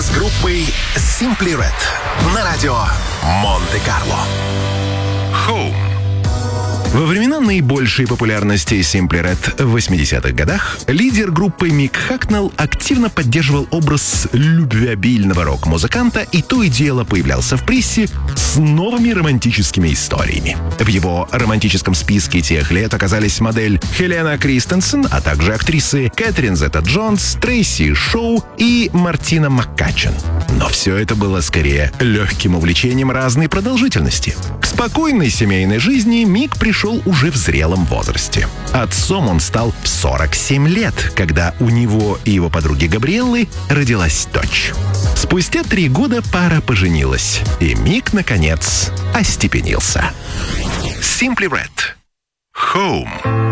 с группой Simply Red на радио Монте-Карло. Home. Во времена наибольшей популярности Simply Red в 80-х годах лидер группы Мик Хакнелл активно поддерживал образ любвеобильного рок-музыканта и то и дело появлялся в прессе с новыми романтическими историями. В его романтическом списке тех лет оказались модель Хелена Кристенсен, а также актрисы Кэтрин Зета-Джонс, Трейси Шоу и Мартина Маккачен. Но все это было скорее легким увлечением разной продолжительности. К спокойной семейной жизни Мик пришел уже в зрелом возрасте. Отцом он стал в 47 лет, когда у него и его подруги Габриэллы родилась дочь. Спустя 3 года пара поженилась, и Мик, наконец, остепенился. Simply Red. Home.